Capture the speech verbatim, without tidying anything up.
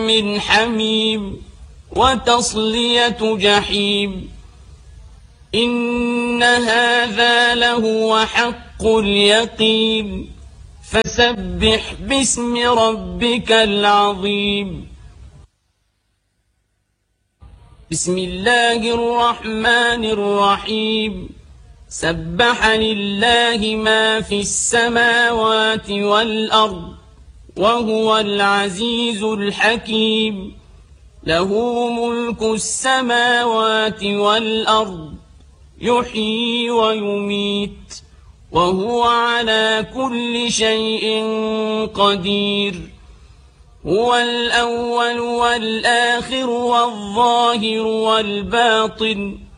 من حميم وتصلية جحيم إن هذا لهو حق اليقين فسبح باسم ربك العظيم. بسم الله الرحمن الرحيم سبح لله ما في السماوات والأرض وهو العزيز الحكيم له ملك السماوات والأرض يحيي ويميت وهو على كل شيء قدير هو الأول والآخر والظاهر والباطن